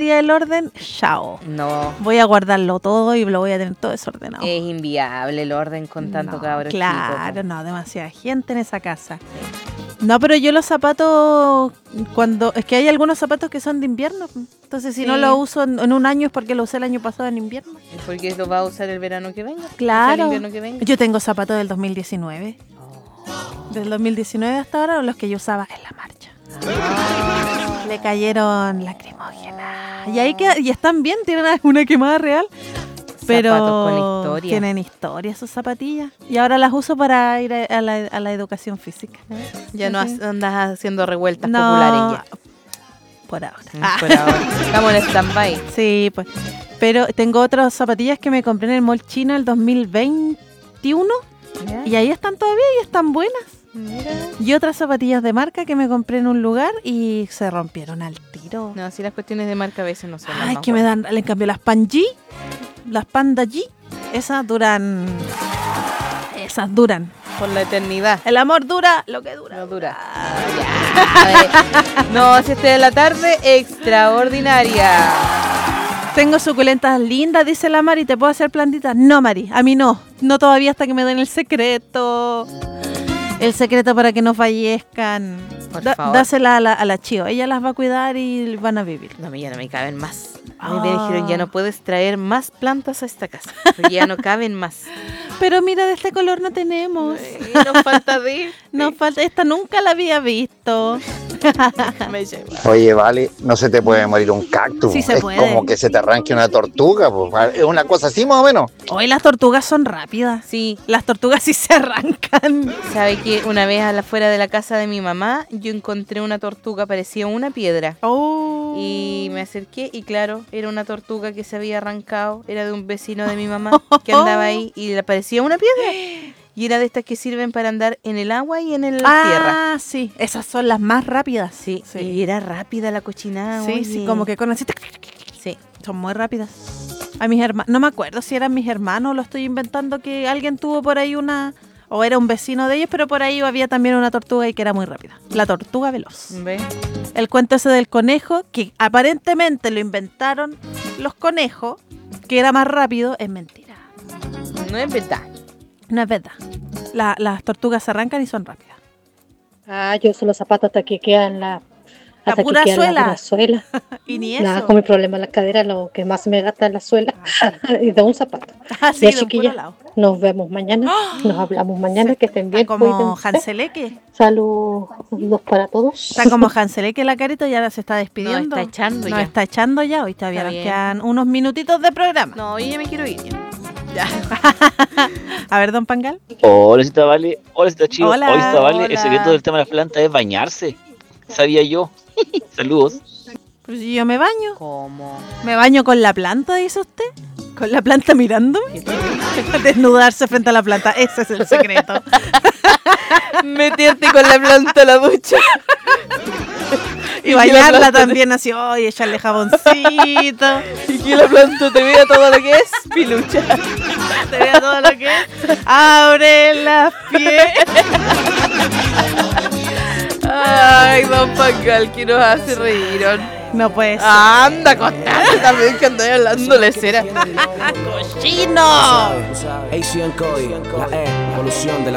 día del orden, chao. No. Voy a guardarlo todo y lo voy a tener todo desordenado. Es inviable el orden con tanto cabro chico. Claro, no, demasiada gente en esa casa. No, pero yo los zapatos, es que hay algunos zapatos que son de invierno. Entonces, si no los uso en un año es porque lo usé el año pasado en invierno. ¿Es porque lo va a usar el verano que venga? Claro. ¿El invierno que venga? Yo tengo zapatos del 2019. Del 2019 hasta ahora, los que yo usaba en la marcha. Le cayeron lacrimógenas. Y ahí y están bien, tienen una quemada real. Pero zapatos con historia. Tienen historia sus zapatillas. Y ahora las uso para ir a la educación física. Ya no andas haciendo revueltas populares ya. Por ahora. Por ahora. Estamos en stand-by. Sí, pues. Pero tengo otras zapatillas que me compré en el mall chino el 2021. ¿Ya? Y ahí están todavía y están buenas. Mira. Y otras zapatillas de marca que me compré en un lugar y se rompieron al tiro. No, si las cuestiones de marca a veces no son las Ay, más que me dan, en cambio las Panda G, esas duran por la eternidad. El amor dura lo que dura. No dura. No, si esté de la tarde, extraordinaria. Tengo suculentas lindas, dice la Mari, ¿te puedo hacer plantitas? No, Mari, a mí no. No todavía hasta que me den el secreto. El secreto para que no fallezcan. Por favor. Dásela a la Chio. Ella las va a cuidar y van a vivir. No, ya no me caben más. A mí me dijeron, ya no puedes traer más plantas a esta casa. Porque ya no caben más. Pero mira, de este color no tenemos. Nos falta de... Nos falta, esta nunca la había visto. Oye, vale, no se te puede morir un cactus. Sí se es puede. como que se te arranque una tortuga, pues. Es una cosa así más o menos. Hoy las tortugas son rápidas. Sí. Las tortugas sí se arrancan. ¿Sabe que una vez afuera de la casa de mi mamá yo encontré una tortuga, parecía una piedra? Oh. Y me acerqué y claro, era una tortuga que se había arrancado, era de un vecino de mi mamá que andaba ahí y le parecía una piedra. Y era de estas que sirven para andar en el agua y en la tierra. Ah, sí, esas son las más rápidas. Sí, y era rápida la cochinada. Sí, oye. sí, como que con así. Sí. Son muy rápidas. A mis hermanos, no me acuerdo si eran mis hermanos, lo estoy inventando, que alguien tuvo por ahí o era un vecino de ellos, pero por ahí había también una tortuga y que era muy rápida. La tortuga veloz. ¿Ve? El cuento ese del conejo, que aparentemente lo inventaron los conejos, que era más rápido, es mentira. No es verdad. No es verdad. Las tortugas se arrancan y son rápidas. Yo uso los zapatos hasta que quedan la pura suela. La pura suela. Y ni eso. Nada, con mi problema en la cadera, lo que más me gasta es la suela y de un zapato. Sí, Ya, de un chiquillas, puro lado. nos vemos mañana, nos hablamos mañana, que estén bien. Está como cuídense. Hanseleque. Saludos para todos. Está como Hanseleque la carita y ahora se está despidiendo. Nos está echando Nos ya. está echando ya. Hoy todavía Está nos bien. quedan unos minutitos de programa. No, yo ya me quiero ir. Ya. A ver, don Pangal. Hola, cita Vale. Hola, cita Chivo. Hola, Hola, cita Vale. El hola. secreto del tema de las plantas es bañarse. Sabía yo. Saludos. Pues yo me baño. ¿Cómo? ¿Me baño con la planta, dice usted? ¿Con la planta mirándome? Desnudarse frente a la planta. Ese es el secreto. Meterte con la planta a la ducha. Y bañarla también así, y echarle jaboncito. Y que la planta te vea todo lo que es pilucha. Te vea todo lo que es. Abre las piernas. Ay, don Pangal, que nos hace reír. No puede ser. Anda, acostarte también, que andáis hablando de cera. ¡Cochino! ACN Cody, la E, evolución de la